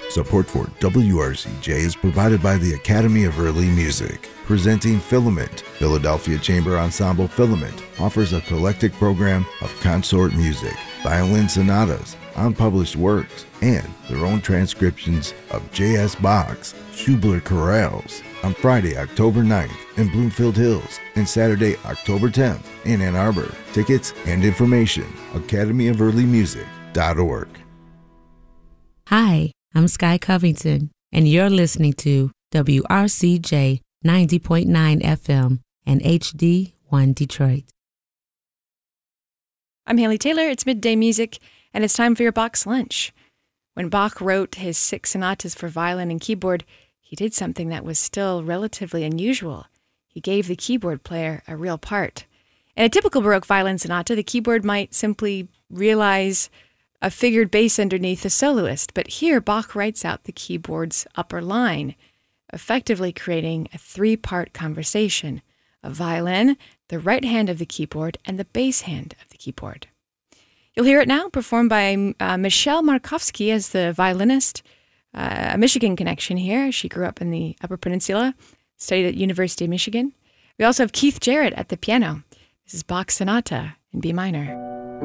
Support for WRCJ is provided by the Academy of Early Music. Presenting Filament. Philadelphia Chamber Ensemble Filament offers a eclectic program of consort music, violin sonatas, unpublished works, and their own transcriptions of J.S. Bach's Schubert chorales on Friday, October 9th in Bloomfield Hills and Saturday, October 10th in Ann Arbor. Tickets and information, academyofearlymusic.org. Hi, I'm Sky Covington, and you're listening to WRCJ 90.9 FM and HD1 Detroit. I'm Haley Taylor. It's Midday Music, and it's time for your Bach's Lunch. When Bach wrote his 6 sonatas for violin and keyboard, he did something that was still relatively unusual. He gave the keyboard player a real part. In a typical Baroque violin sonata, the keyboard might simply realize a figured bass underneath the soloist, but here Bach writes out the keyboard's upper line, effectively creating a 3-part conversation: a violin, the right hand of the keyboard, and the bass hand of the keyboard. You'll hear it now performed by Michelle Markovsky as the violinist, a Michigan connection here. She grew up in the Upper Peninsula, studied at University of Michigan. We also have Keith Jarrett at the piano. This is Bach's Sonata in B minor.